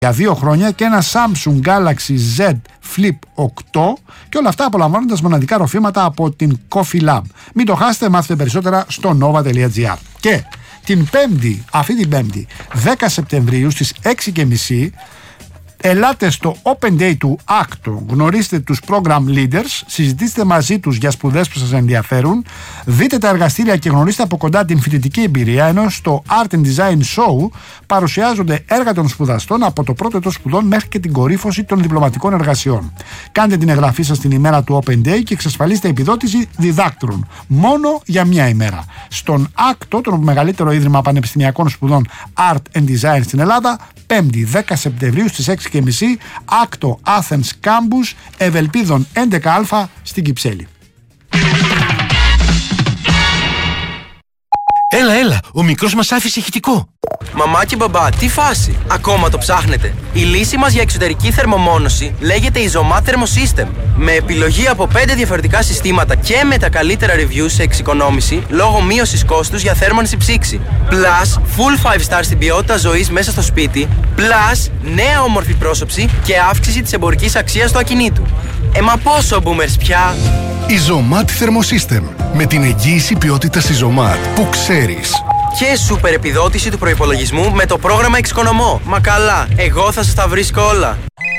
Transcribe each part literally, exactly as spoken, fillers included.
για δύο χρόνια και ένα Samsung Galaxy Z Flip οκτώ και όλα αυτά απολαμβάνοντας μοναδικά ροφήματα από την Coffee Lab. Μην το χάσετε, μάθετε περισσότερα στο nova τελεία gr. Και την Πέμπτη, αυτή την Πέμπτη, δέκα Σεπτεμβρίου στις έξι και μισή, ελάτε στο Open Day του Άκτο, γνωρίστε τους Program Leaders, συζητήστε μαζί τους για σπουδές που σας ενδιαφέρουν, δείτε τα εργαστήρια και γνωρίστε από κοντά την φοιτητική εμπειρία, ενώ στο Art and Design Show παρουσιάζονται έργα των σπουδαστών από το πρώτο έτος σπουδών μέχρι και την κορύφωση των διπλωματικών εργασιών. Κάντε την εγγραφή σας την ημέρα του Open Day και εξασφαλίστε επιδότηση διδάκτρων, μόνο για μια ημέρα. Στον Άκτο, το μεγαλύτερο ίδρυμα πανεπιστημιακών σπουδών Art and Design στην Ελλάδα, Πέμπτη δέκα Σεπτεμβρίου στις έξι και μισή, Άκτο Athens Campus, Ευελπίδων έντεκα Α στην Κυψέλη. Έλα, έλα, ο μικρός μας άφησε ηχητικό. Μαμά και μπαμπά, τι φάση, ακόμα το ψάχνετε? Η λύση μας για εξωτερική θερμομόνωση λέγεται Isomat Thermosystem. Με επιλογή από πέντε διαφορετικά συστήματα και με τα καλύτερα reviews σε εξοικονόμηση λόγω μείωσης κόστους για θέρμανση ψήξη. Plus, full five star στην ποιότητα ζωής μέσα στο σπίτι. Plus, νέα όμορφη πρόσωψη και αύξηση της εμπορικής αξίας του ακινήτου. Ε, μα πόσο boomers πια! Isomat Thermosystem. Με την εγγύηση ποιότητας Isomat που ξέρεις. Και σούπερ επιδότηση του προϋπολογισμού με το πρόγραμμα Εξοικονομώ. Μα καλά, εγώ θα σας τα βρίσκω όλα.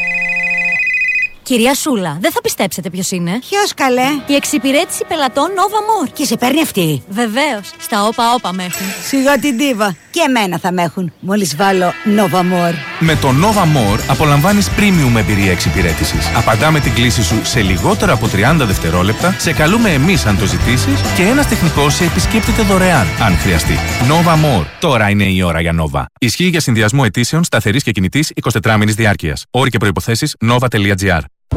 Κυρία Σούλα, δεν θα πιστέψετε ποιος είναι. Ποιος, καλέ? Η εξυπηρέτηση πελατών Nova More. Και σε παίρνει αυτή? Βεβαίως, στα όπα όπα με έχουν. Σιγά την ντίβα. Και εμένα θα με έχουν, μόλις βάλω Nova More. Με το Nova More απολαμβάνεις premium εμπειρία εξυπηρέτησης. Απαντάμε την κλήση σου σε λιγότερα από τριάντα δευτερόλεπτα, σε καλούμε εμείς αν το ζητήσεις και ένας τεχνικός σε επισκέπτεται δωρεάν, αν χρειαστεί. Nova More. Τώρα είναι η ώρα για Nova. Ισχύει για συνδυασμό αιτήσεων σταθερής και κινητής εικοσιτετράμηνης διάρκειας. Όροι και προϋποθέσεις nova τελεία gr.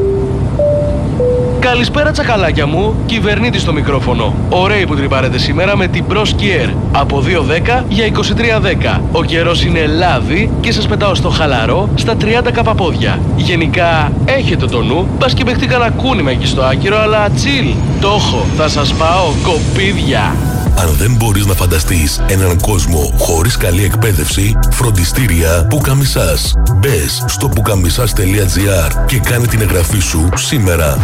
Καλησπέρα τσακαλάκια μου, κυβερνήτης στο μικρόφωνο. Ωραίοι που τρυπάρετε σήμερα με την Pro Skier. Από δύο δέκα για είκοσι τρία δέκα. Ο καιρός είναι λάδι και σας πετάω στο χαλαρό στα τριάντα καπαπόδια. Γενικά έχετε το νου, μπας και παιχτεί κανένα κούνημα εκεί στο άκυρο, αλλά chill. Το έχω, θα σας πάω κοπίδια. Αν δεν μπορείς να φανταστείς έναν κόσμο χωρίς καλή εκπαίδευση, φροντιστήρια Πουκαμισάς. Μπες στο πουκαμισάς τελεία gr και κάνε την εγγραφή σου σήμερα.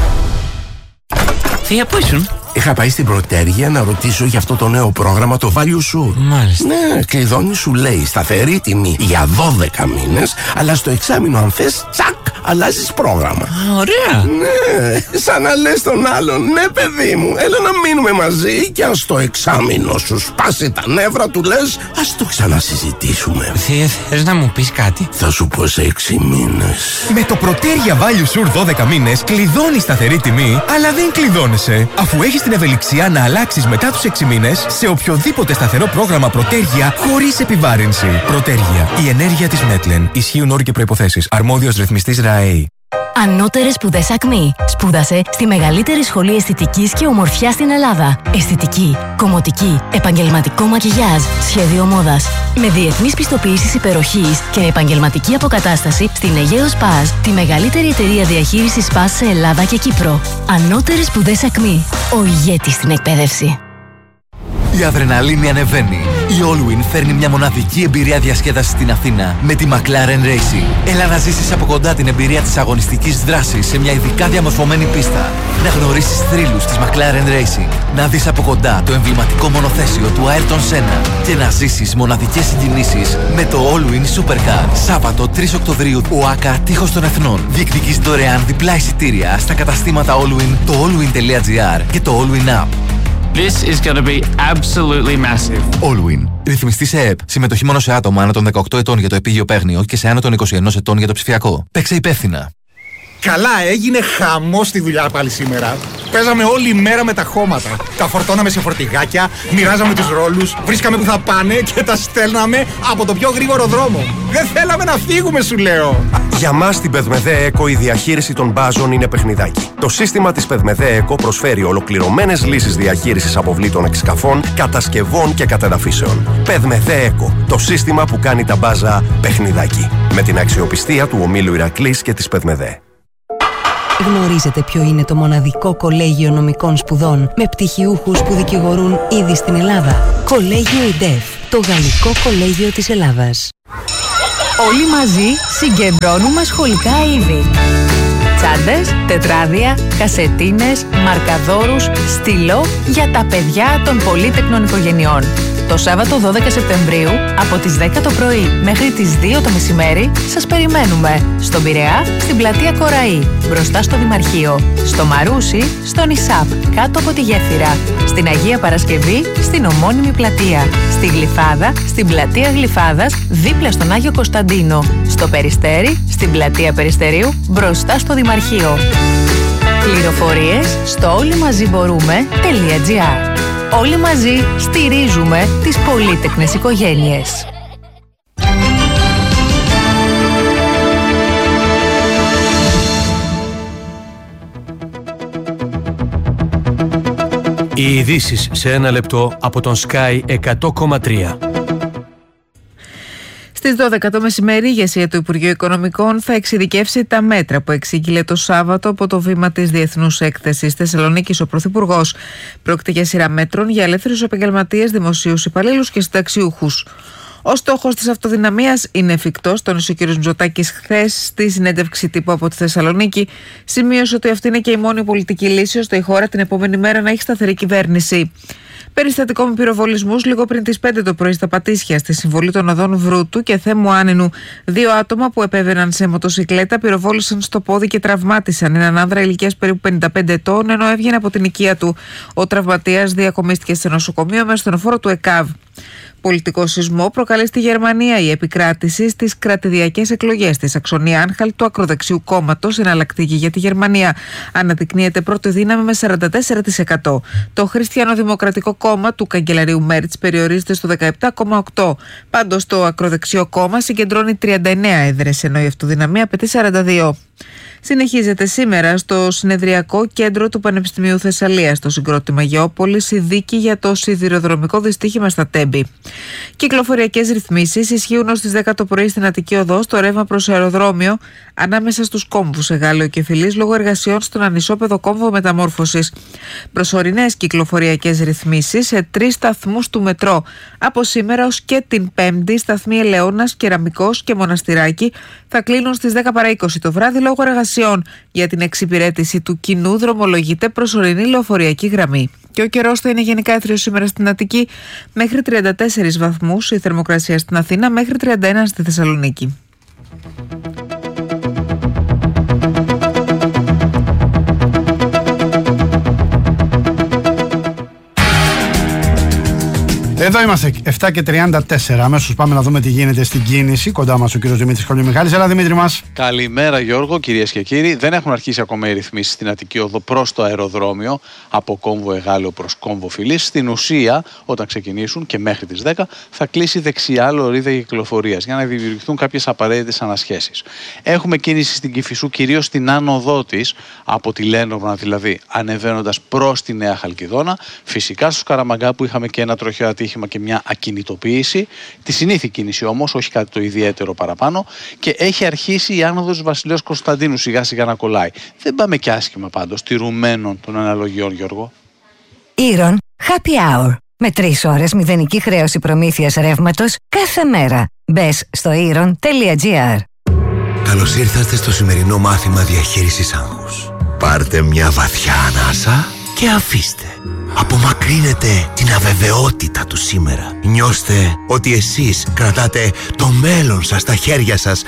Θεία, πού ήσουν? Είχα πάει στην Πρωτέργεια να ρωτήσω για αυτό το νέο πρόγραμμα, το Value Sur. Μάλιστα. Ναι, κλειδώνει, σου λέει σταθερή τιμή για δώδεκα μήνες, αλλά στο εξάμηνο αν θες, τσακ, αλλάζεις πρόγραμμα. Α, ωραία. Ναι, σαν να λες τον άλλον, ναι παιδί μου, έλα να μείνουμε μαζί και αν στο εξάμηνο σου σπάσει τα νεύρα του λες, ας το ξανασυζητήσουμε. Θεία, θες να μου πεις κάτι? Θα σου πω σε έξι μήνες. Με το Πρωτέργεια Value Sur δώδεκα μήνες κλειδώνεις σταθερή τιμή, αλλά δεν κλειδώνεσαι, αφού έχεις την ευελιξία να αλλάξεις μετά τους έξι μήνες σε οποιοδήποτε σταθερό πρόγραμμα Πρωτέργεια χωρίς επιβάρυνση. Πρωτέργεια. Η ενέργεια της Μέτλεν. Ισχύουν όροι και προϋποθέσεις. Αρμόδιος ρυθμιστής ΡΑΕΗ. Ανώτερες σπουδές Ακμή. Σπούδασε στη μεγαλύτερη σχολή αισθητικής και ομορφιάς στην Ελλάδα. Αισθητική, κομμωτική, επαγγελματικό μακιγιάζ, σχέδιο μόδας. Με διεθνείς πιστοποιήσεις υπεροχής και επαγγελματική αποκατάσταση στην Αιγαίο Σπάζ, τη μεγαλύτερη εταιρεία διαχείρισης Σπάζ σε Ελλάδα και Κύπρο. Ανώτερες σπουδές Ακμή. Ο ηγέτης στην εκπαίδευση. Η αδρεναλίνη ανεβαίνει. Η Allwyn φέρνει μια μοναδική εμπειρία διασκέδασης στην Αθήνα με τη McLaren Racing. Έλα να ζήσεις από κοντά την εμπειρία της αγωνιστικής δράσης σε μια ειδικά διαμορφωμένη πίστα. Να γνωρίσεις θρύλους της McLaren Racing. Να δεις από κοντά το εμβληματικό μονοθέσιο του Ayrton Senna. Και να ζήσεις μοναδικές συγκινήσεις με το Allwyn Supercar. Σάββατο τρεις Οκτωβρίου, ΟΑΚΑ Τείχος των Εθνών. Διεκδικείς δωρεάν διπλά εισιτήρια στα καταστήματα Allwyn, το allwyn τελεία gr και το Allwyn App. This is going to be absolutely massive. Allwyn. Ρυθμιστή σε ΕΕΠ. Συμμετοχή μόνο σε άτομα άνω των δεκαοκτώ ετών για το επίγειο παίγνιο και σε άνω των είκοσι ένα ετών για το ψηφιακό. Παίξε υπεύθυνα. Καλά, έγινε χαμός στη δουλειά πάλι σήμερα. Παίζαμε όλη μέρα με τα χώματα. Τα φορτώναμε σε φορτηγάκια, μοιράζαμε τους ρόλους, βρίσκαμε που θα πάνε και τα στέλναμε από το πιο γρήγορο δρόμο. Δεν θέλαμε να φύγουμε, σου λέω. Για μας στην Πεδμεδέ Eco η διαχείριση των μπάζων είναι παιχνιδάκι. Το σύστημα της Πεδμεδέ Eco προσφέρει ολοκληρωμένες λύσεις διαχείρισης αποβλήτων εξκαφών, κατασκευών και κατεδαφίσεων. Πεδμεδέ Eco, το σύστημα που κάνει τα μπάζα παιχνιδάκι. Με την αξιοπιστία του ομίλου Ηρακλής και της Πεδμεδέ. Γνωρίζετε ποιο είναι το μοναδικό κολέγιο νομικών σπουδών με πτυχιούχους που δικηγορούν ήδη στην Ελλάδα? Κολέγιο ΙΝΤΕΦ, το γαλλικό κολέγιο της Ελλάδας. Όλοι μαζί συγκεντρώνουμε σχολικά είδη. Τσάντες, τετράδια, κασετίνες, μαρκαδόρους, στυλό για τα παιδιά των πολύτεκνων οικογενειών. Το Σάββατο δώδεκα Σεπτεμβρίου από τις δέκα το πρωί μέχρι τις δύο το μεσημέρι σας περιμένουμε στον Πειραιά, στην πλατεία Κοραή, μπροστά στο Δημαρχείο, στο Μαρούσι, στον Ισάπ, κάτω από τη γέφυρα, στην Αγία Παρασκευή, στην ομώνυμη πλατεία, στη Γλυφάδα, στην πλατεία Γλυφάδας, δίπλα στον Άγιο Κωνσταντίνο, στο Περιστέρι, στην πλατεία Περιστερίου, μπροστά στο Δημαρχείο. Πληροφορίες στο όλοιμαζιμπορούμε.gr. Όλοι μαζί στηρίζουμε τις πολύτεκνες οικογένειες. Οι ειδήσεις σε ένα λεπτό από τον Sky εκατό κόμμα τρία. Στις δώδεκα το μεσημέρι, η ηγεσία του Υπουργείου Οικονομικών θα εξειδικεύσει τα μέτρα που εξήγηλε το Σάββατο από το βήμα της Διεθνούς Έκθεσης Θεσσαλονίκης ο Πρωθυπουργός. Πρόκειται για σειρά μέτρων για ελεύθερους επαγγελματίες, δημοσίους υπαλλήλους και συνταξιούχους. Ο στόχος της αυτοδυναμίας είναι εφικτός. Τόνισε ο κ. Μητσοτάκης χθες στη συνέντευξη τύπου από τη Θεσσαλονίκη. Σημείωσε ότι αυτή είναι και η μόνη πολιτική λύση ώστε η χώρα την επόμενη μέρα να έχει σταθερή κυβέρνηση. Περιστατικό με πυροβολισμούς λίγο πριν τις πέντε το πρωί στα Πατήσια, στη συμβολή των οδών Βρούτου και Θέμου Άνενου. Δύο άτομα που επέβαιναν σε μοτοσικλέτα πυροβόλησαν στο πόδι και τραυμάτισαν έναν άνδρα ηλικίας περίπου πενήντα πέντε ετών, ενώ έβγαινε από την οικία του. Ο τραυματίας διακομίστηκε σε νοσοκομείο με ασθενοφόρο του ΕΚΑΒ. Πολιτικό σεισμό προκαλεί στη Γερμανία η επικράτηση στις κρατηδιακές εκλογές της Σαξονία-Άνχαλτ του ακροδεξιού κόμματος, εναλλακτική για τη Γερμανία. Αναδεικνύεται πρώτη δύναμη με σαράντα τέσσερα τοις εκατό. Το Χριστιανοδημοκρατικό κόμμα του καγκελαρίου Μέρτς περιορίζεται στο δεκαεπτά κόμμα οκτώ τοις εκατό. Πάντως το ακροδεξιό κόμμα συγκεντρώνει τριάντα εννέα έδρες, ενώ η αυτοδυναμία απαιτεί σαράντα δύο. Συνεχίζεται σήμερα στο συνεδριακό κέντρο του Πανεπιστημίου Θεσσαλίας, στο συγκρότημα Γεώπολης, η δίκη για το σιδηροδρομικό δυστύχημα στα Τέμπη. Κυκλοφοριακές ρυθμίσεις ισχύουν ως τις δέκα το πρωί στην Αττική Οδό, στο ρεύμα προς αεροδρόμιο, ανάμεσα στους κόμβους Εγάλεο και Φιλής, λόγω εργασιών στον ανισόπεδο κόμβο μεταμόρφωσης. Προσωρινές κυκλοφοριακές ρυθμίσεις σε τρεις σταθμούς του μετρό. Από σήμερα ως και την Πέμπτη, σταθμοί Ελαιώνας, Κεραμικός και Μοναστηράκι θα κλείνουν στις δέκα παρά είκοσι το βράδυ λόγω εργασιών. Για την εξυπηρέτηση του κοινού δρομολογείται προσωρινή λεωφορειακή γραμμή. Και ο καιρός θα είναι γενικά έθριος σήμερα στην Αττική, μέχρι τριάντα τέσσερις βαθμούς, η θερμοκρασία στην Αθήνα μέχρι τριάντα ένα στη Θεσσαλονίκη. Εδώ είμαστε, εφτά και τριάντα τέσσερα. Αμέσως πάμε να δούμε τι γίνεται στην κίνηση. Κοντά μας ο κύριος Δημήτρης Χολιομιχάλης. Έλα, Δημήτρη μας. Καλημέρα, Γιώργο, κυρίες και κύριοι. Δεν έχουν αρχίσει ακόμα οι ρυθμίσεις στην Αττική Οδό προς το αεροδρόμιο, από κόμβο Εγάλεο προς κόμβο Φιλής. Στην ουσία, όταν ξεκινήσουν και μέχρι τις δέκα, θα κλείσει δεξιά λωρίδα κυκλοφορίας για να δημιουργηθούν κάποιες απαραίτητες ανασχέσεις. Έχουμε κίνηση στην Κηφισού, κυρίως στην άνοδό της, από τη Λένορμα δηλαδή, ανεβαίνοντας προς τη Νέα Χαλκιδόνα. Φυσικά στο Σκαραμαγκά που είχαμε και ένα τροχαίο ατύχημα και μια ακινητοποίηση, τη συνήθη κίνηση όμως, όχι κάτι το ιδιαίτερο παραπάνω, και έχει αρχίσει η άνοδος Βασιλέως Κωνσταντίνου σιγά σιγά να κολλάει. Δεν πάμε και άσχημα πάντως, τηρουμένων των αναλογιών, Γιώργο. Ήρων Happy Hour. Με τρεις ώρες μηδενική χρέωση προμήθειας ρεύματος κάθε μέρα. Μπες στο ήρων τελεία τζι άρ. Καλώς ήρθατε στο σημερινό μάθημα διαχείρισης άγχους. Πάρτε μια βαθιά ανάσα και αφήστε. Απομακρύνετε την αβεβαιότητα του σήμερα. Νιώστε ότι εσείς κρατάτε το μέλλον σας στα χέρια σας.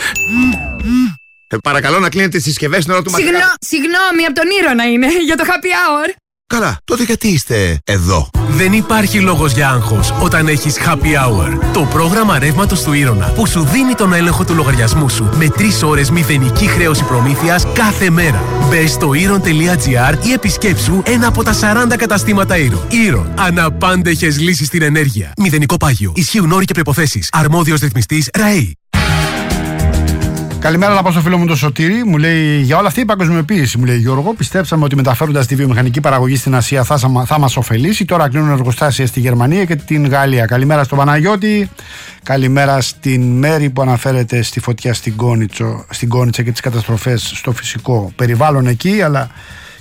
Ε, παρακαλώ να κλείνετε τις συσκευές στην ώρα του μαθήματος. Συγγνώ, συγγνώμη, από τον Ήρωνα είναι, για το happy hour. Καλά, τότε γιατί είστε εδώ? Δεν υπάρχει λόγος για άγχος όταν έχεις Happy Hour. Το πρόγραμμα ρεύματος του Ήρωνα που σου δίνει τον έλεγχο του λογαριασμού σου με τρεις ώρες μηδενική χρέωση προμήθειας κάθε μέρα. Μπες στο ήρων τελεία τζι άρ ή επισκέψου ένα από τα σαράντα καταστήματα Ήρων. Ήρων. Αναπάντεχες λύσεις στην ενέργεια. Μηδενικό πάγιο. Ισχύουν όροι και προϋποθέσεις. Αρμόδιος ρυθμιστής ΡΑΗ. Καλημέρα, να πω στο φίλο μου τον Σωτήρη. Μου λέει για όλα αυτή η παγκοσμιοποίηση. Μου λέει Γιώργο, πιστέψαμε ότι μεταφέροντας τη βιομηχανική παραγωγή στην Ασία θα, θα μας ωφελήσει. Τώρα κλείνουν εργοστάσια στη Γερμανία και την Γαλλία. Καλημέρα στον Παναγιώτη. Καλημέρα στην Μέρη που αναφέρεται στη φωτιά στην, Κόνιτσο, στην Κόνιτσα και τις καταστροφές στο φυσικό περιβάλλον εκεί. Αλλά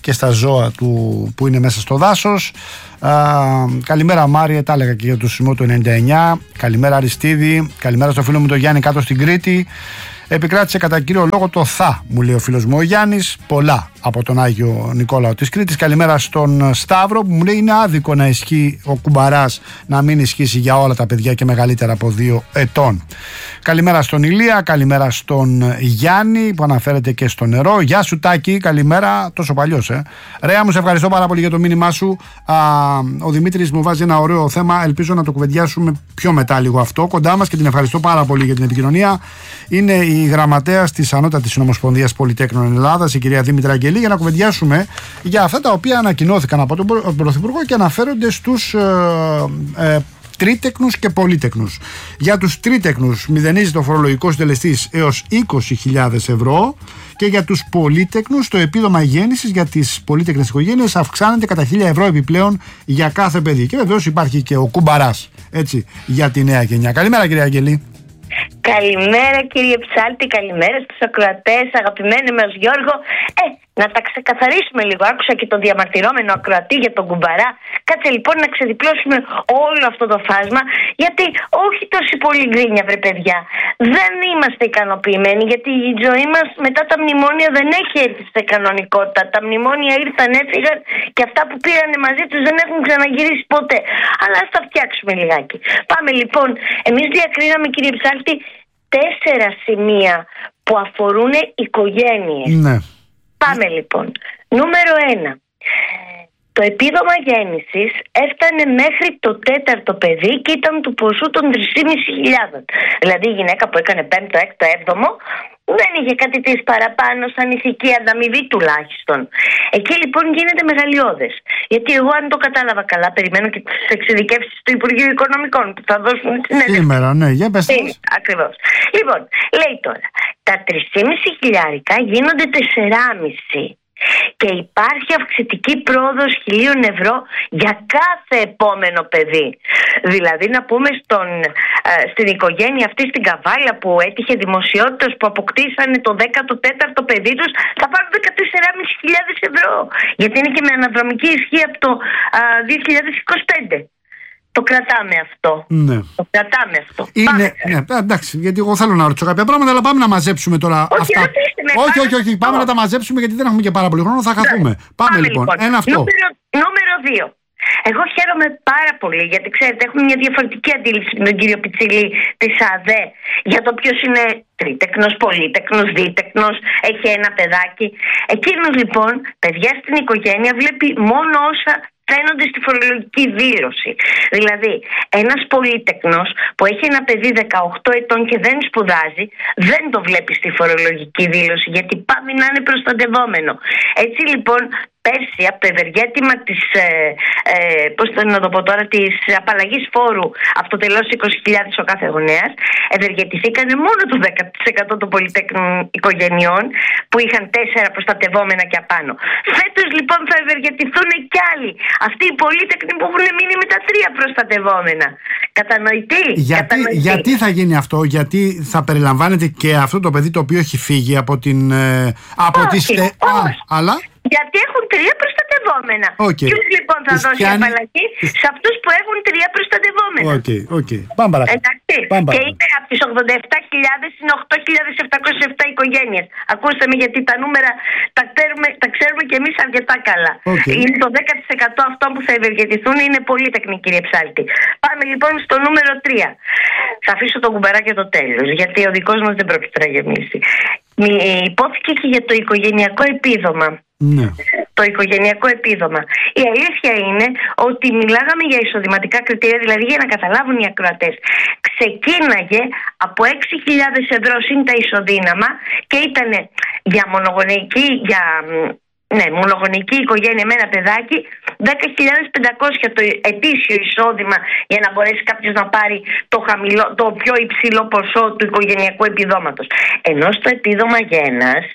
και στα ζώα του που είναι μέσα στο δάσος. Α, καλημέρα Μάρια, τα έλεγα και για το σεισμό του ενενήντα εννιά. Καλημέρα Αριστίδη, καλημέρα στο φίλο μου τον Γιάννη κάτω στην Κρήτη. Επικράτησε κατά κύριο λόγο το θα, μου λέει ο φίλος μου ο Γιάννης. Πολλά από τον Άγιο Νικόλαο της Κρήτης. Καλημέρα στον Σταύρο που μου λέει είναι άδικο να ισχύει ο κουμπαράς, να μην ισχύσει για όλα τα παιδιά και μεγαλύτερα από δύο ετών. Καλημέρα στον Ηλία, καλημέρα στον Γιάννη που αναφέρεται και στο νερό. Γεια σου Τάκη, καλημέρα, τόσο παλιός ε. Ρέα μου, σε ευχαριστώ πάρα πολύ για το μήνυμά σου. Α, ο Δημήτρης μου βάζει ένα ωραίο θέμα, ελπίζω να το κουβεντιάσουμε πιο μετά λίγο αυτό κοντά μας και την ευχαριστώ πάρα πολύ για την επικοινωνία. Είναι η γραμματέας της Ανώτατης Συνομοσπονδίας Πολυτέκνων Ελλάδας, η κυρία Δήμητρα Αγγελή, για να κουβεντιάσουμε για αυτά τα οποία ανακοινώθηκαν από τον Πρωθυπουργό και αναφέρονται στους ε, ε, τρίτεκνους και πολύτεκνους. Για τους τρίτεκνους μηδενίζεται ο φορολογικός συντελεστής έως είκοσι χιλιάδες ευρώ και για τους πολύτεκνους το επίδομα γέννησης για τις πολύτεκνες οικογένειες αυξάνεται κατά χίλια ευρώ επιπλέον για κάθε παιδί. Και βεβαίως υπάρχει και ο κουμπαράς, έτσι, για τη νέα γενιά. Καλημέρα κυρία Αγγελή. Καλημέρα κύριε Ψάλτη, καλημέρα στους ακροατές, αγαπημένοι μας Γιώργο. Ε, να τα ξεκαθαρίσουμε λίγο. Άκουσα και τον διαμαρτυρόμενο ακροατή για τον κουμπαρά. Κάτσε λοιπόν να ξεδιπλώσουμε όλο αυτό το φάσμα, γιατί όχι τόση πολύ γκρίνια βρε παιδιά. Δεν είμαστε ικανοποιημένοι, γιατί η ζωή μας μετά τα μνημόνια δεν έχει έρθει σε κανονικότητα. Τα μνημόνια ήρθαν, έφυγαν και αυτά που πήρανε μαζί τους δεν έχουν ξαναγυρίσει ποτέ. Αλλά ας τα φτιάξουμε λιγάκι. Πάμε λοιπόν. Εμείς διακρίναμε κύριε Ψάλτη τέσσερα σημεία που αφορούν οικογένειες. Ναι. Πάμε λοιπόν. Νούμερο ένα. Το επίδομα γέννησης έφτανε μέχρι το τέταρτο παιδί και ήταν του ποσού των τρεις και μισή χιλιάδες. Δηλαδή η γυναίκα που έκανε πέμπτο, έκτο, έβδομο δεν είχε κάτι της παραπάνω σαν ηθική ανταμοιβή τουλάχιστον. Εκεί λοιπόν γίνεται μεγαλειώδες. Γιατί εγώ αν το κατάλαβα καλά, περιμένω και τις εξειδικεύσεις του Υπουργείου Οικονομικών που θα δώσουν συνέντευξη. Σήμερα, ναι, για πες. Ακριβώς. Λοιπόν, λέει τώρα, τα τρεις και μισή χιλιάρικα γίνονται τεσσεράμισι. Και υπάρχει αυξητική πρόοδος χιλίων ευρώ για κάθε επόμενο παιδί. Δηλαδή να πούμε στον, ε, στην οικογένεια αυτή στην Καβάλα που έτυχε δημοσιότητας που αποκτήσανε το δέκατο τέταρτο παιδί τους, θα πάρουν δεκατέσσερις χιλιάδες πεντακόσια ευρώ. Γιατί είναι και με αναδρομική ισχύ από το ε, δύο χιλιάδες είκοσι πέντε. Το κρατάμε αυτό. Ναι. Το κρατάμε αυτό. Είναι, ναι, εντάξει, γιατί εγώ θέλω να ρωτήσω κάποια πράγματα, αλλά πάμε να μαζέψουμε τώρα όχι, αυτά. Με, όχι, όχι, όχι, πάμε να τα μαζέψουμε γιατί δεν έχουμε και πάρα πολύ χρόνο, θα χαθούμε. Πάμε, πάμε λοιπόν. λοιπόν. Ένα αυτό. Νούμερο, νούμερο δύο. Εγώ χαίρομαι πάρα πολύ γιατί ξέρετε έχουμε μια διαφορετική αντίληψη με τον κύριο Πιτσίλη της ΑΔΕ για το ποιος είναι τρίτεκνος, πολύτεκνος, δίτεκνος, έχει ένα παιδάκι. Εκείνος λοιπόν, παιδιά στην οικογένεια, βλέπει μόνο όσα φαίνονται στη φορολογική δήλωση. Δηλαδή, ένας πολύτεκνος που έχει ένα παιδί δεκαοκτώ ετών και δεν σπουδάζει, δεν το βλέπει στη φορολογική δήλωση, γιατί πάμε να είναι προστατευόμενο. Έτσι λοιπόν, πέρσι από το ευεργέτημα της, ε, ε, πώς το να το πω τώρα, της απαλλαγής φόρου αυτοτελώς είκοσι χιλιάδες ο κάθε γονέας, ευεργετηθήκαν μόνο το δέκα τοις εκατό των πολυτέκνων οικογενειών που είχαν τέσσερα προστατευόμενα και απάνω. Φέτος λοιπόν θα ευεργετηθούν κι άλλοι. Αυτοί οι πολύτεκνοι που έχουν μείνει με τα τρία προστατευόμενα. Κατανοητή. Γιατί, Κατανοητή. γιατί θα γίνει αυτό, γιατί θα περιλαμβάνεται και αυτό το παιδί το οποίο έχει φύγει από την. Ε, από όχι, τις, ε, όχι. Α, αλλά. Γιατί έχουν τρία προστατευόμενα. Okay. Ποιος λοιπόν θα Τις δώσει πιάνει... απαλλαγή σε αυτούς που έχουν τρία προστατευόμενα. Οκ, okay, οκ. Okay. Πάμε παρακάτω. Εντάξει. Πάμε και είναι από τις ογδόντα επτά χιλιάδες είναι οκτώ χιλιάδες επτακόσιες επτά οικογένειες. Ακούστε με γιατί τα νούμερα τα ξέρουμε, τα ξέρουμε και εμείς αρκετά καλά. Okay. Είναι το δέκα τοις εκατό αυτών που θα ευεργετηθούν είναι πολύτεκνοι κύριε Ψάλτη. Πάμε λοιπόν στο νούμερο τρία. Θα αφήσω τον κουμπαρά για το τέλος γιατί ο δικός μας δεν πρόκειται να γεμίσει. Υπόθηκε και για το οικογενειακό επίδομα. Ναι. Το οικογενειακό επίδομα. Η αλήθεια είναι ότι μιλάγαμε για εισοδηματικά κριτήρια, δηλαδή για να καταλάβουν οι ακροατές. Ξεκίναγε από έξι χιλιάδες ευρώ συν τα ισοδύναμα και ήταν για μονογονεϊκή, για, ναι, μονογονεϊκή οικογένεια με ένα παιδάκι δέκα χιλιάδες πεντακόσια το ετήσιο εισόδημα για να μπορέσει κάποιος να πάρει το, χαμηλό, το πιο υψηλό ποσό του οικογενειακού επιδόματος. Ενώ στο επίδομα γένας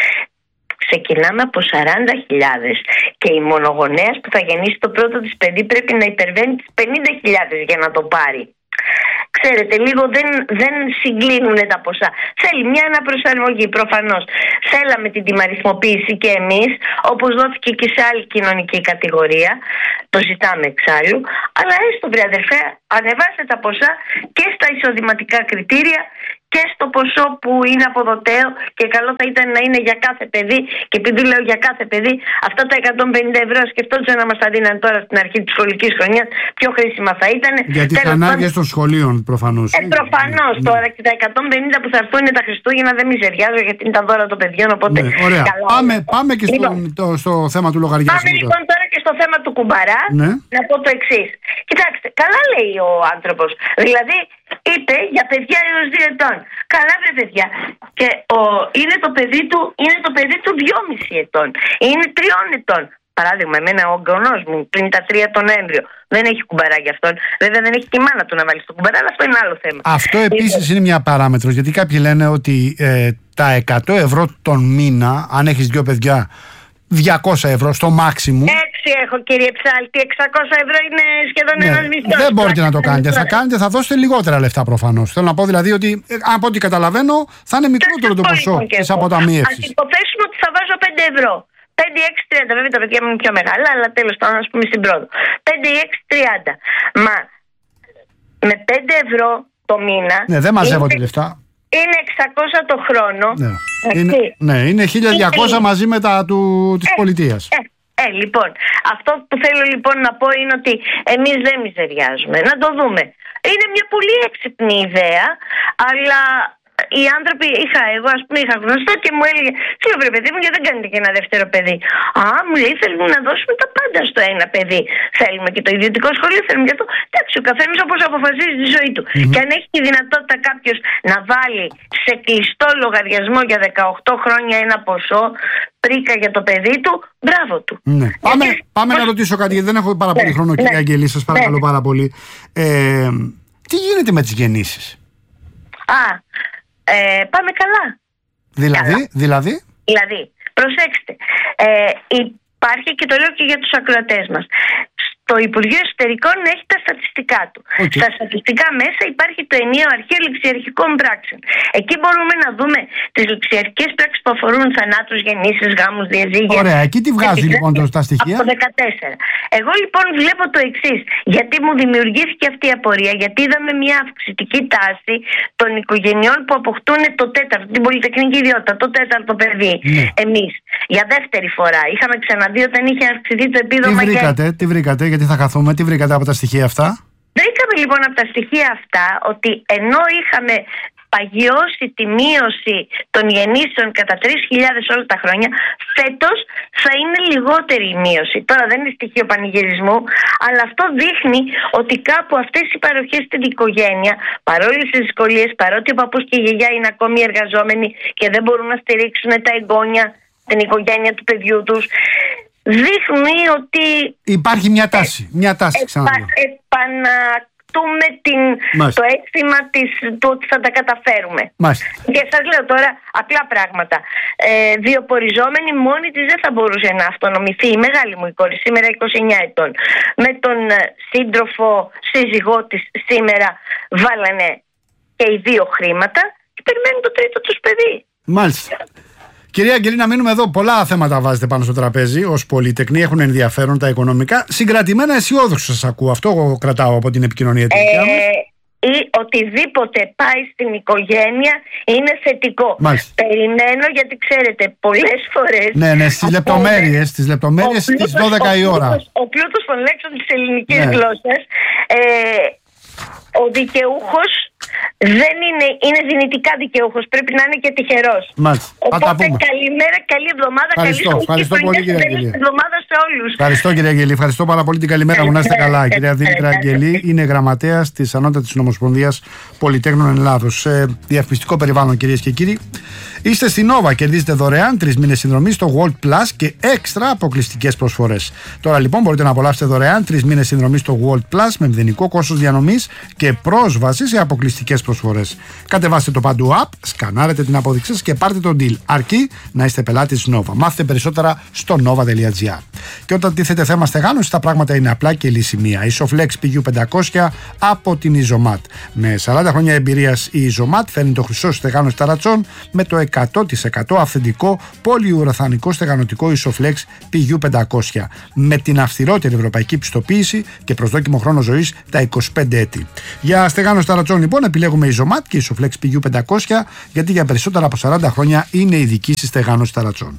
ξεκινάμε από σαράντα χιλιάδες και η μονογονέας που θα γεννήσει το πρώτο της παιδί πρέπει να υπερβαίνει τις πενήντα χιλιάδες για να το πάρει. ξέρετε, λίγο δεν, δεν συγκλίνουν τα ποσά. Θέλει μια αναπροσαρμογή προφανώς. Θέλαμε την τιμαριθμοποίηση και εμείς, όπως δόθηκε και σε άλλη κοινωνική κατηγορία. Το ζητάμε εξάλλου. Αλλά έστω, βρε αδερφέ, ανεβάστε τα ποσά και στα εισοδηματικά κριτήρια και στο ποσό που είναι αποδοτέο, και καλό θα ήταν να είναι για κάθε παιδί. Και επειδή λέω για κάθε παιδί, αυτά τα εκατόν πενήντα ευρώ σκεφτόντουσαν να μας τα δίναν τώρα στην αρχή της σχολικής χρονιάς, πιο χρήσιμα θα ήταν. Για τις ανάγκες των σχολείων προφανώς. Ε, προφανώς ναι. Τώρα και τα εκατόν πενήντα που θα έρθουν είναι τα Χριστούγεννα, δεν μιζεριάζω γιατί είναι τα δώρα των παιδιών. Οπότε ναι, ωραία. Καλά, πάμε, είναι. πάμε και στο, λοιπόν, το, στο θέμα του λογαριασμού. Πάμε λοιπόν τώρα και στο θέμα του κουμπαρά. Ναι. Να πω το εξής. Κοιτάξτε, καλά λέει ο άνθρωπος. Δηλαδή, είπε για παιδιά έως δύο ετών. Καλά, βρε παιδιά. Και ο, είναι, το παιδί του, είναι το παιδί του δυόμισι ετών. Είναι τριών ετών. Παράδειγμα, εμένα ο εγγονός μου πριν τα τρία τον έμβριο δεν έχει κουμπαρά για αυτόν. Βέβαια δεν έχει τη μάνα του να βάλει στο κουμπαρά, αλλά αυτό είναι άλλο θέμα. Αυτό επίσης είναι μια παράμετρος, γιατί κάποιοι λένε ότι ε, τα εκατό ευρώ τον μήνα, αν έχεις δύο παιδιά, διακόσια ευρώ στο μάξιμου. Έξι έχω, κύριε Ψάλτη. εξακόσια ευρώ είναι σχεδόν ναι, ένας μισθός. Δεν μπορείτε να το κάνετε. Θα κάνετε, θα δώσετε λιγότερα λεφτά προφανώς. Θέλω να πω δηλαδή ότι, από ό,τι καταλαβαίνω, θα είναι μικρότερο το ποσό της αποταμίευσης. Ας υποθέσουμε ότι θα βάζω πέντε ευρώ. πέντε έξι τριάντα. Βέβαια τα παιδιά μου είναι πιο μεγάλα, αλλά τέλος πάντων, ας πούμε στην πρώτη. πέντε έξι τριάντα. Μα με πέντε ευρώ το μήνα. Ναι, δεν μαζεύονται λεφτά. Είναι εξακόσια το χρόνο. Ναι, είναι, ναι, είναι χίλια διακόσια είναι... μαζί με τα του, της ε, πολιτείας. Ε, ε, λοιπόν, αυτό που θέλω λοιπόν να πω είναι ότι εμείς δεν μιζεριάζουμε. Να το δούμε. Είναι μια πολύ έξυπνη ιδέα, αλλά οι άνθρωποι, είχα, εγώ ας πούμε είχα γνωστό και μου έλεγε, τι βρε παιδί μου, γιατί δεν κάνετε και ένα δεύτερο παιδί? Α, μου λέει, θέλουμε να δώσουμε τα πάντα στο ένα παιδί. Θέλουμε και το ιδιωτικό σχολείο, θέλουμε και αυτό. Εντάξει, ο καθένας όπως αποφασίζει τη ζωή του. Mm-hmm. Και αν έχει τη δυνατότητα κάποιος να βάλει σε κλειστό λογαριασμό για δεκαοκτώ χρόνια ένα ποσό, πρίκα για το παιδί του, μπράβο του. Ναι. Πάμε, γιατί... πάμε να ρωτήσω κάτι, γιατί δεν έχω πάρα πολύ ναι, χρόνο, κυρία ναι, Αγγελή, σας παρακαλώ ναι. πάρα πολύ. Ε, τι γίνεται με τις γεννήσεις? Α, Ε, πάμε καλά. Δηλαδή, καλά. δηλαδή. Δηλαδή, προσέξτε. Ε, υπάρχει, και το λέω και για τους ακροατές μας, το Υπουργείο Εσωτερικών έχει τα στατιστικά του. Okay. Στα στατιστικά μέσα υπάρχει το ενιαίο αρχείο ληξιαρχικών πράξεων. Εκεί μπορούμε να δούμε τις ληξιαρχικές πράξεις που αφορούν θανάτους, γεννήσεις, γάμους, διαζύγια. Ωραία, εκεί τι βγάζει λοιπόν τα στοιχεία? Από το δεκατέσσερα. Εγώ λοιπόν βλέπω το εξής. Γιατί μου δημιουργήθηκε αυτή η απορία? Γιατί είδαμε μια αυξητική τάση των οικογενειών που αποκτούν το τέταρτο, την πολυτεχνική ιδιότητα, το τέταρτο παιδί. Ναι. Εμείς για δεύτερη φορά. Είχαμε ξαναδεί όταν είχε αυξηθεί το επίδομα. Τι βρήκατε, και... τι βρήκατε, γιατί θα χαθούμε, τι βρήκατε από τα στοιχεία αυτά? Βρήκαμε λοιπόν από τα στοιχεία αυτά ότι ενώ είχαμε παγιώσει τη μείωση των γεννήσεων κατά τρεις χιλιάδες όλα τα χρόνια, φέτος θα είναι λιγότερη η μείωση. Τώρα δεν είναι στοιχείο πανηγυρισμού, αλλά αυτό δείχνει ότι κάπου αυτές οι παροχές στην οικογένεια, παρόλες τις δυσκολίες, παρότι ο παππούς και η γιαγιά είναι ακόμη εργαζόμενοι και δεν μπορούν να στηρίξουν τα εγγόνια, την οικογένεια του παιδιού τους, δείχνει ότι υπάρχει μια τάση, μια τάση επα, επανακτούμε την, το αίσθημα της, του ότι θα τα καταφέρουμε. Μάλιστα. Και σας λέω τώρα απλά πράγματα. Ε, βιοποριζόμενη μόνη της δεν θα μπορούσε να αυτονομηθεί. Η μεγάλη μου η κόρη σήμερα είκοσι εννιά ετών. Με τον σύντροφο σύζυγό της σήμερα βάλανε και οι δύο χρήματα και περιμένουν το τρίτο τους παιδί. Μάλιστα. Κυρία Αγγελή, να μείνουμε εδώ. Πολλά θέματα βάζετε πάνω στο τραπέζι ως πολυτεχνοί, έχουν ενδιαφέρον τα οικονομικά. Συγκρατημένα αισιόδοξο σας ακούω. Αυτό εγώ κρατάω από την επικοινωνία της δικιά μας. Ή οτιδήποτε πάει στην οικογένεια είναι θετικό. Μάλιστα. Περιμένω, γιατί ξέρετε, πολλές φορές. Ναι, ναι, στις λεπτομέρειες, στις λεπτομέρειες στις δώδεκα η ώρα. Ο πλούτος των λέξεων της ελληνικής ναι. γλώσσας. Ε, ο δικαιούχος δεν είναι, είναι δυνητικά δικαιούχος. Πρέπει να είναι και τυχερός. Μάλιστα. Οπότε καλημέρα, καλή εβδομάδα. Ευχαριστώ, καλή ευχαριστώ πολύ, κυρία Αγγελή. Εβδομάδα σε όλους. Ευχαριστώ, κυρία Αγγελή. Ευχαριστώ πάρα πολύ. Την καλημέρα μου. Να είστε καλά. Κυρία Δήμητρα Αγγελή είναι γραμματέας της Ανώτατης Νομοσπονδίας Πολυτέχνων Ελλάδος. Σε διαφημιστικό περιβάλλον, κυρίες και κύριοι. Είστε στην Nova, κερδίζετε δωρεάν τρεις μήνες συνδρομή στο World Plus και έξτρα αποκλειστικές προσφορές. Τώρα λοιπόν μπορείτε να απολαύσετε δωρεάν τρεις μήνες συνδρομή στο World Plus με μηδενικό κόστος διανομής και πρόσβαση σε αποκλειστικές προσφορές. Κατεβάστε το Παντού App, σκανάρετε την απόδειξή σας και πάρτε τον deal. Αρκεί να είστε πελάτης Nova. Μάθετε περισσότερα στο nova τελεία gr. Και όταν τίθεται θέμα στεγάνωση, τα πράγματα είναι απλά και λύσιμια. Isoflex πι γιου πεντακόσια από την Isomat. Με σαράντα χρόνια εμπειρίας η Isomat φέρνει το χρυσό στεγάνωση ταρατσών με το εκατό τοις εκατό αυθεντικό πολυουραθανικό στεγανωτικό Isoflex πι γιου πεντακόσια. Με την αυστηρότερη ευρωπαϊκή πιστοποίηση και προσδόκιμο χρόνο ζωής τα είκοσι πέντε έτη. Για στεγάνωση ταρατσών λοιπόν επιλέγουμε Isomat και Isoflex πι γιου πεντακόσια, γιατί για περισσότερα από σαράντα χρόνια είναι ειδική στη στεγάνωση ταρατσών.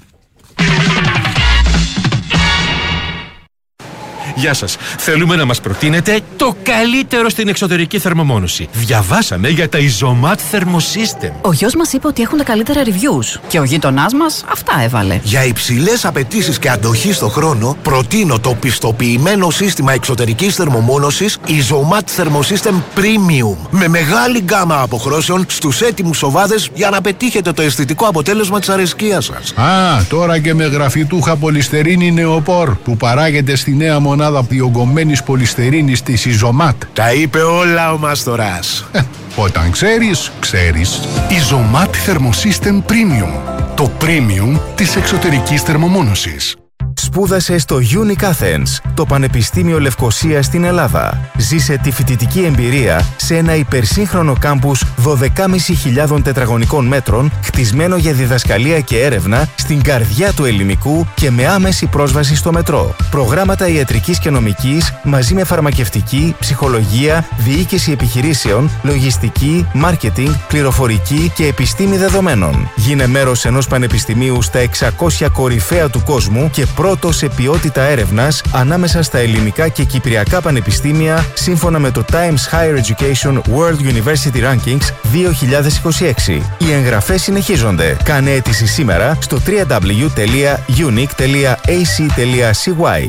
Γεια σας. Θέλουμε να μας προτείνετε το καλύτερο στην εξωτερική θερμομόνωση. Διαβάσαμε για τα Isomat Thermosystem. Ο γιος μας είπε ότι έχουν τα καλύτερα reviews και ο γείτονάς μας αυτά έβαλε. Για υψηλές απαιτήσεις και αντοχή στο χρόνο, προτείνω το πιστοποιημένο σύστημα εξωτερικής θερμομόνωσης Isomat Thermosystem Premium. Με μεγάλη γκάμα αποχρώσεων στους έτοιμους σοβάδες για να πετύχετε το αισθητικό αποτέλεσμα της αρεσκίας σας. Α, τώρα και με γραφιτούχα πολυστερίνη νεοπόρ που παράγεται στη νέα μονάδα διογκωμένης πολυστερίνης της Isomat. Τα είπε όλα ο Μάστορας. Ε, όταν ξέρεις, ξέρεις. Isomat Thermosystem Premium. Το premium της εξωτερικής θερμομόνωσης. Σπούδασε στο Unique Athens, το Πανεπιστήμιο Λευκωσίας στην Ελλάδα. Ζήσε τη φοιτητική εμπειρία σε ένα υπερσύγχρονο κάμπους δώδεκα χιλιάδες πεντακόσια τετραγωνικών μέτρων, χτισμένο για διδασκαλία και έρευνα στην καρδιά του ελληνικού και με άμεση πρόσβαση στο μετρό. Προγράμματα ιατρικής και νομικής μαζί με φαρμακευτική, ψυχολογία, διοίκηση επιχειρήσεων, λογιστική, μάρκετινγκ, πληροφορική και επιστήμη δεδομένων. Γίνε μέρος ενός πανεπιστημίου στα εξακόσια κορυφαία του κόσμου και πρώτο σε ποιότητα έρευνας ανάμεσα στα ελληνικά και κυπριακά πανεπιστήμια σύμφωνα με το Times Higher Education World University Rankings δύο χιλιάδες είκοσι έξι. Οι εγγραφές συνεχίζονται. Κάνε αίτηση σήμερα στο double-u double-u double-u τελεία unique τελεία a c τελεία c y.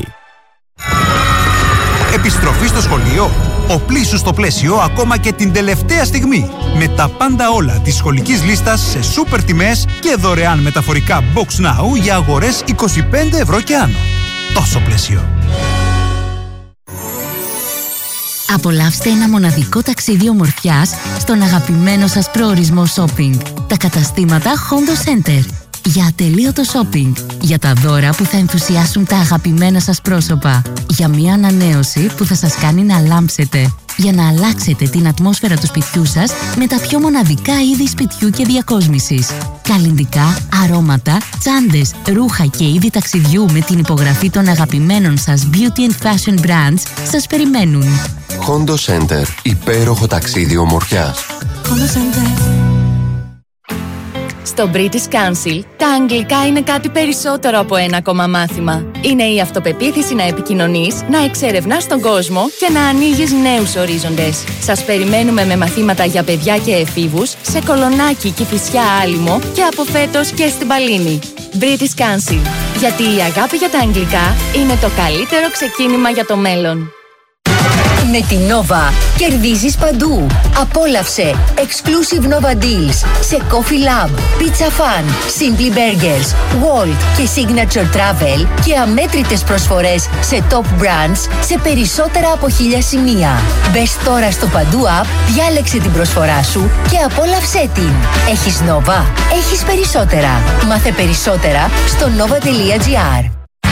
Επιστροφή στο σχολείο. Οπλίσου στο πλαίσιο ακόμα και την τελευταία στιγμή. Με τα πάντα όλα της σχολικής λίστας σε σούπερ τιμές και δωρεάν μεταφορικά Box Now για αγορές είκοσι πέντε ευρώ και άνω. Τόσο πλαίσιο. Απολαύστε ένα μοναδικό ταξίδι ομορφιάς στον αγαπημένο σας προορισμό shopping. Τα καταστήματα Hondo Center. Για ατελείωτο shopping. Για τα δώρα που θα ενθουσιάσουν τα αγαπημένα σας πρόσωπα. Για μια ανανέωση που θα σας κάνει να λάμψετε. Για να αλλάξετε την ατμόσφαιρα του σπιτιού σας με τα πιο μοναδικά είδη σπιτιού και διακόσμησης. Καλλυντικά, αρώματα, τσάντες, ρούχα και είδη ταξιδιού με την υπογραφή των αγαπημένων σας beauty and fashion brands σας περιμένουν. Hondo Center. Υπέροχο ταξίδι ομορφιάς. Hondo Center. Στο British Council, τα αγγλικά είναι κάτι περισσότερο από ένα ακόμα μάθημα. Είναι η αυτοπεποίθηση να επικοινωνείς, να εξερευνάς τον κόσμο και να ανοίγεις νέους ορίζοντες. Σας περιμένουμε με μαθήματα για παιδιά και εφήβους σε Κολονάκι, Κηφισιά, Άλυμο και από φέτος και στην Παλίνη. British Council. Γιατί η αγάπη για τα αγγλικά είναι το καλύτερο ξεκίνημα για το μέλλον. Με την Nova κερδίζεις παντού. Απόλαυσε exclusive Nova Deals σε Coffee Lab, Pizza Fan, Simply Burgers, Walt και Signature Travel και αμέτρητες προσφορές σε top brands σε περισσότερα από χίλια σημεία. Μπες τώρα στο Παντού App, διάλεξε την προσφορά σου και απόλαυσέ την. Έχεις Nova, έχεις περισσότερα. Μάθε περισσότερα στο nova τελεία gr.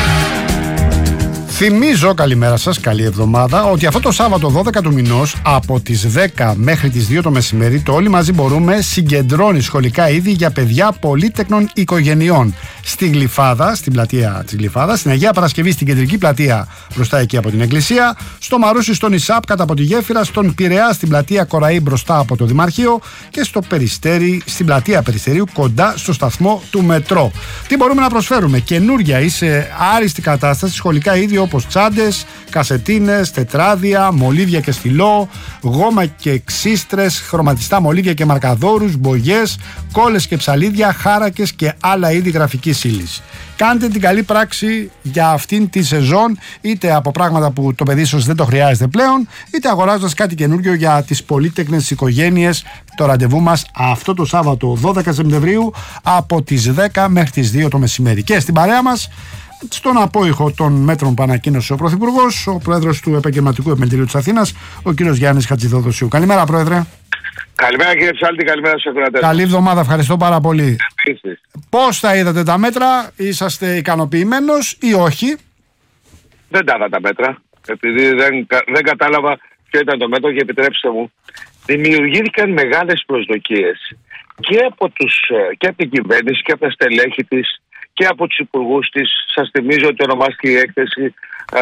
Θυμίζω, καλημέρα σας, καλή εβδομάδα, ότι αυτό το Σάββατο δώδεκα του μηνός από τις δέκα μέχρι τις δύο το μεσημέρι το Όλοι Μαζί Μπορούμε συγκεντρώνει σχολικά είδη για παιδιά πολύτεκνων οικογενειών στη Γλυφάδα, στην πλατεία της Γλυφάδας, στην Αγία Παρασκευή στην κεντρική πλατεία μπροστά εκεί από την Εκκλησία, στο Μαρούσι στον Ισάπ κατά από τη Γέφυρα, στον Πειραιά στην πλατεία Κοραή μπροστά από το Δημαρχείο και στο Περιστέρι, στην πλατεία Περιστερίου κοντά στο σταθμό του Μετρό. Τι μπορούμε να προσφέρουμε? Καινούρια ή σε άριστη κατάσταση σχολικά είδη όπως τσάντες, κασετίνες, τετράδια, μολύβια και στυλό, γόμα και ξύστρες, χρωματιστά μολύβια και μαρκαδόρους, μπογιές, κόλλες και ψαλίδια, χάρακες και άλλα είδη γραφικής ύλης. Κάντε την καλή πράξη για αυτήν τη σεζόν, είτε από πράγματα που το παιδί ίσως δεν το χρειάζεται πλέον, είτε αγοράζοντας κάτι καινούργιο για τις πολύτεκνες οικογένειες. Το ραντεβού μας αυτό το Σάββατο δώδεκα Σεπτεμβρίου από τις δέκα μέχρι τις δύο το μεσημέρι. Και στην παρέα μας, στον απόϊχο των μέτρων που ανακοίνωσε ο Πρωθυπουργός, ο Πρόεδρος του Επαγγελματικού Επιμελητηρίου της Αθήνας, ο κύριος Γιάννης Χατζηδοδοσίου. Καλημέρα, Πρόεδρε. Καλημέρα, κύριε Ψάλτη, καλημέρα στους ακροατές. Καλή εβδομάδα, ευχαριστώ πάρα πολύ. Επίσης. Πώς τα είδατε τα μέτρα, είσαστε ικανοποιημένος ή όχι? δεν τα είδα τα μέτρα, επειδή δεν, δεν κατάλαβα ποιο ήταν το μέτρο και επιτρέψτε μου. Δημιουργήθηκαν μεγάλες προσδοκίες και από, τους, και από την κυβέρνηση και από τα στελέχη της και από τους υπουργούς της. Σας θυμίζω ότι ονομάστηκε η έκθεση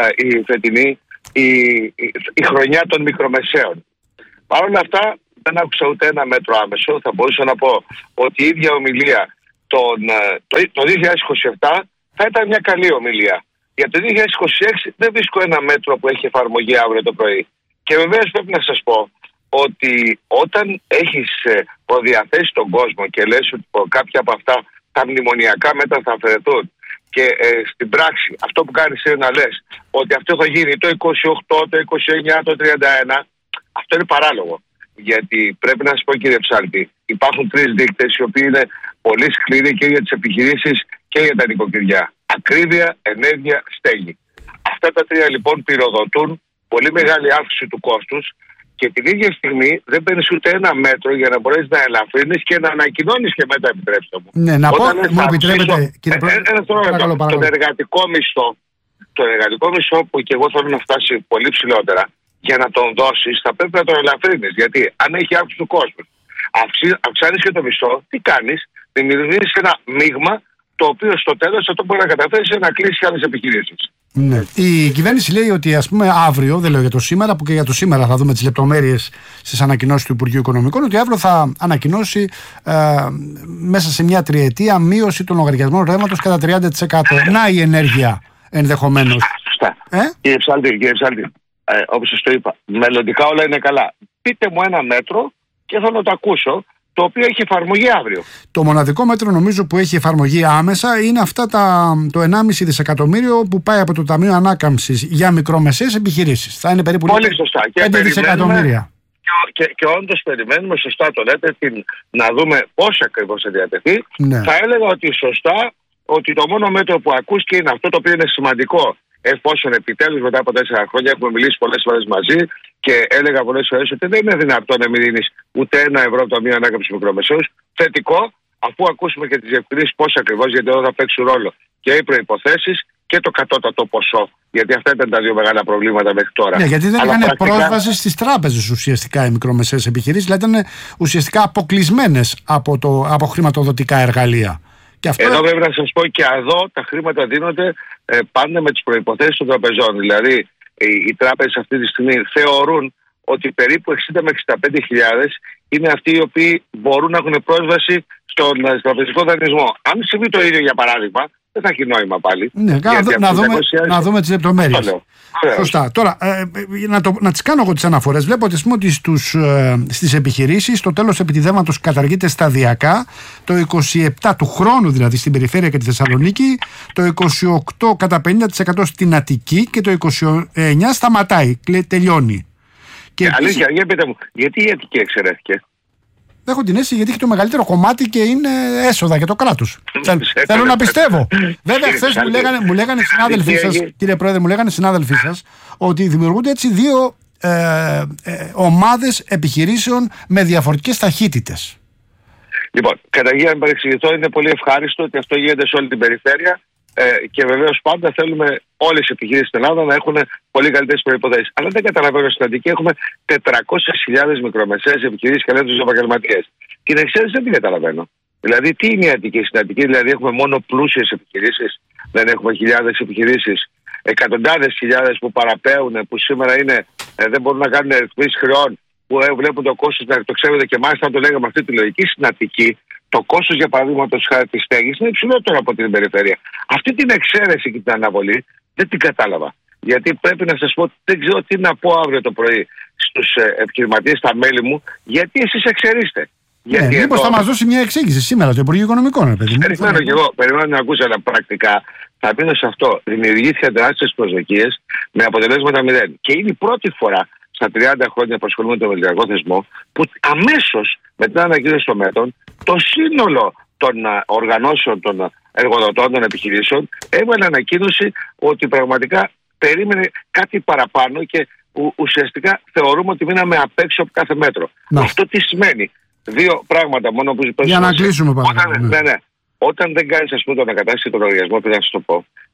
η φετινή η, η, η χρονιά των μικρομεσαίων. Παρ' όλα αυτά δεν άκουσα ούτε ένα μέτρο άμεσο. Θα μπορούσα να πω ότι η ίδια ομιλία τον, το, το δύο χιλιάδες είκοσι επτά θα ήταν μια καλή ομιλία. Για το δύο χιλιάδες είκοσι έξι δεν βρίσκω ένα μέτρο που έχει εφαρμογή αύριο το πρωί. Και βεβαίως πρέπει να σας πω ότι όταν έχεις προδιαθέσει τον κόσμο και λες ότι κάποια από αυτά τα μνημονιακά μέτρα θα αφαιρεθούν και ε, στην πράξη αυτό που κάνεις είναι να λες ότι αυτό θα γίνει το είκοσι οκτώ, το είκοσι εννιά, το τριάντα ένα, αυτό είναι παράλογο. Γιατί πρέπει να σας πω, κύριε Ψάλτη, υπάρχουν τρεις δείκτες οι οποίοι είναι πολύ σκληροί και για τις επιχειρήσεις και για τα νοικοκυριά. Ακρίβεια, ενέργεια, στέγη. Αυτά τα τρία λοιπόν πυροδοτούν πολύ μεγάλη αύξηση του κόστους και την ίδια στιγμή δεν παίρνεις ούτε ένα μέτρο για να μπορέσεις να ελαφρύνεις και να ανακοινώνεις και μετά, επιτρέψτε μου. Ναι, να πω, μου επιτρέπετε, κύριε Πρόεδρε, τον εργατικό μισθό, τον εργατικό μισθό που και εγώ θέλω να φτάσει πολύ ψηλότερα, για να τον δώσεις θα πρέπει να τον ελαφρύνεις. Γιατί αν έχει αύξηση του κόσμου, αυξάνεις και το μισθό, τι κάνεις? Δημιουργείς ένα μείγμα το οποίο στο τέλος αυτό μπορεί να καταφέρει να κλείσει άλλες επιχειρήσεις. Ναι. Η κυβέρνηση λέει ότι, ας πούμε, αύριο, δεν λέω για το σήμερα, που και για το σήμερα θα δούμε τις λεπτομέρειες στις ανακοινώσεις του Υπουργείου Οικονομικών, ότι αύριο θα ανακοινώσει ε, μέσα σε μια τριετία μείωση των λογαριασμών ρεύματος κατά τριάντα τοις εκατό. Να η ενέργεια ενδεχομένως. Σωστά. Ε? Κύριε Ψάλτη, κύριε Ψάλτη, ε, όπως σας το είπα, μελλοντικά όλα είναι καλά. Πείτε μου ένα μέτρο και θέλω να το ακούσω, το οποίο έχει εφαρμογή αύριο. Το μοναδικό μέτρο νομίζω που έχει εφαρμογή άμεσα είναι αυτά τα, το ενάμιση δισεκατομμύριο που πάει από το Ταμείο Ανάκαμψης για μικρομεσαίες επιχειρήσεις. Θα είναι περίπου πολύ σωστά. πέντε δισεκατομμύρια. Και, και, και όντως περιμένουμε, σωστά το λέτε, την, να δούμε πώς ακριβώς θα διατεθεί. Ναι. Θα έλεγα ότι σωστά ότι το μόνο μέτρο που ακούστηκε είναι αυτό το οποίο είναι σημαντικό. Εφόσον επιτέλους μετά από τέσσερα χρόνια έχουμε μιλήσει πολλές φορές μαζί και έλεγα πολλές φορές ότι δεν είναι δυνατόν να μην δίνεις ούτε ένα ευρώ από το Ταμείο Ανάκαμψης Μικρομεσαίους. Θετικό, αφού ακούσουμε και τις διευκρινήσεις πώς ακριβώς, γιατί εδώ θα παίξουν ρόλο και οι προϋποθέσεις και το κατώτατο ποσό. Γιατί αυτά ήταν τα δύο μεγάλα προβλήματα μέχρι τώρα. Ναι, γιατί δεν είχαν πρακτικά... πρόσβαση στις τράπεζες ουσιαστικά οι μικρομεσαίες επιχειρήσεις, δηλαδή ήταν ουσιαστικά αποκλεισμένες από, το, από χρηματοδοτικά εργαλεία. Και αυτό... Εδώ πρέπει να σας πω και εδώ τα χρήματα δίνονται ε, πάντα με τις προϋποθέσεις των τραπεζών. Δηλαδή οι, οι τράπεζες αυτή τη στιγμή θεωρούν ότι περίπου εξήντα με εξήντα πέντε χιλιάδες είναι αυτοί οι οποίοι μπορούν να έχουν πρόσβαση στον τραπεζικό δανεισμό. Αν συμβεί το ίδιο για παράδειγμα, δεν θα έχει νόημα πάλι. Ναι, να, να, δούμε, να δούμε τις λεπτομέρειες. Σωστά. Τώρα, ε, να, το, να τις κάνω εγώ τις αναφορές. Βλέπω ότι, ότι στους, ε, στις επιχειρήσεις το τέλος επιδεύματος καταργείται σταδιακά. Το είκοσι επτά του χρόνου δηλαδή στην περιφέρεια και τη Θεσσαλονίκη, το είκοσι οκτώ κατά πενήντα τοις εκατό στην Αττική και το είκοσι εννιά σταματάει, τελειώνει. Και ε, αλήθεια, για πείτε μου, γιατί η Αττική εξαιρέθηκε? Έχω την αίσθηση γιατί έχει το μεγαλύτερο κομμάτι και είναι έσοδα για το κράτος. Θέλω να πιστεύω. Βέβαια, χθες μου λέγανε, μου λέγανε συνάδελφοί σας, κύριε Πρόεδρε, μου λέγανε συνάδελφοί σας ότι δημιουργούνται έτσι δύο ε, ε, ομάδες επιχειρήσεων με διαφορετικές ταχύτητες. Λοιπόν, καταρχήν, αν παρεξηγηθώ, είναι πολύ ευχάριστο ότι αυτό γίνεται σε όλη την περιφέρεια. Ε, και βεβαίως πάντα θέλουμε όλες οι επιχειρήσεις στην Ελλάδα να έχουν πολύ καλύτερες προϋποθέσεις. Αλλά δεν καταλαβαίνω, στην Αττική έχουμε τετρακόσιες χιλιάδες μικρομεσαίες επιχειρήσεις και ελεύθερους επαγγελματίες. Την εξαίρεση δεν την καταλαβαίνω. Δηλαδή, τι είναι η Αττική? Στην Αττική δηλαδή έχουμε μόνο πλούσιες επιχειρήσεις, δεν έχουμε χιλιάδες επιχειρήσεις, εκατοντάδες χιλιάδες που παραπέουν, που σήμερα είναι, ε, δεν μπορούν να κάνουν ρυθμίσεις χρεών, που ε, βλέπουν το κόστος να εκτοξεύεται και μάλιστα αν το λέγαμε αυτή τη λογική στην Αττική. Το κόστος, για παράδειγμα, της στέγης είναι υψηλότερο από την περιφέρεια. Αυτή την εξαίρεση και την αναβολή δεν την κατάλαβα. Γιατί πρέπει να σας πω, δεν ξέρω τι να πω αύριο το πρωί στους επιχειρηματίες, στα μέλη μου, γιατί εσείς εξαιρείστε. Ναι, μήπως εδώ... θα μας δώσει μια εξήγηση σήμερα το Υπουργείο Οικονομικών, παιδί μου. Περιμένω και εγώ, περιμένω να ακούσω τα πρακτικά. Θα μείνω σε αυτό. Δημιουργήθηκαν τεράστιες προσδοκίες με αποτελέσματα μηδέν. Και είναι η πρώτη φορά στα τριάντα χρόνια που ασχολούμαι με τον ελληνικό θεσμό, που αμέσως μετά την ανακοίνωση των μέτρων, το σύνολο των οργανώσεων των εργοδοτών των επιχειρήσεων έβαλε ανακοίνωση ότι πραγματικά περίμενε κάτι παραπάνω και ου, ουσιαστικά θεωρούμε ότι μείναμε απ' έξω από κάθε μέτρο. Να. Αυτό τι σημαίνει? Δύο πράγματα μόνο που Για να κλείσουμε παρακαλώ. Ναι, ναι. Όταν δεν κάνεις, ας πούμε, τον ανακατάσταση των λογαριασμών, πρέπει να σας το πω,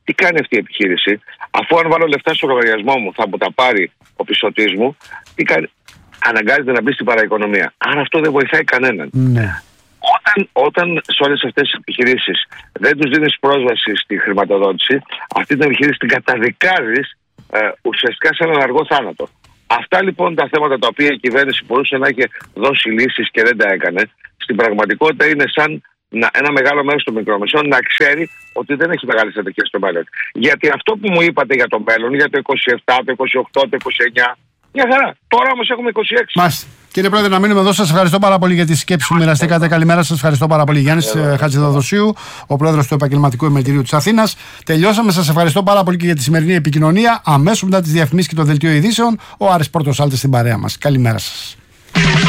Τι κάνει αυτή η επιχείρηση, αφού αν βάλω λεφτά στο λογαριασμό μου θα μου τα πάρει ο πιστωτής μου, τι κάνει, αναγκάζεται να μπει στην παραοικονομία. Άρα αυτό δεν βοηθάει κανέναν. Ναι. Όταν, όταν σε όλες αυτές τις επιχειρήσεις δεν τους δίνεις πρόσβαση στη χρηματοδότηση, αυτή την επιχείρηση την καταδικάζεις ε, ουσιαστικά σε έναν αργό θάνατο. Αυτά λοιπόν τα θέματα τα οποία η κυβέρνηση μπορούσε να έχει δώσει λύσεις και δεν τα έκανε, στην πραγματικότητα είναι σαν να, ένα μεγάλο μέρος των μικρομεσαίων να ξέρει ότι δεν έχει μεγάλες εταιρείες στο μέλλον. Γιατί αυτό που μου είπατε για το μέλλον, για το είκοσι επτά, το είκοσι οκτώ, το είκοσι εννιά, μια χαρά. Τώρα όμως έχουμε είκοσι έξι. Μάλιστα. Κύριε Πρόεδρε, να μείνουμε εδώ. Σας ευχαριστώ πάρα πολύ για τη σκέψη που μοιραστήκατε. Καλημέρα σας. Ευχαριστώ πάρα πολύ. Γιάννης Χατζηδοδοσίου, ο Πρόεδρος του Επαγγελματικού Επιμελητηρίου της Αθήνας. Τελειώσαμε. Σας ευχαριστώ πάρα πολύ και για τη σημερινή επικοινωνία. Αμέσως μετά τις διαφημίσεις και το δελτίο ειδήσεων, ο Άρης Πορτοσάλτης στην παρέα μας. Καλημέρα σας.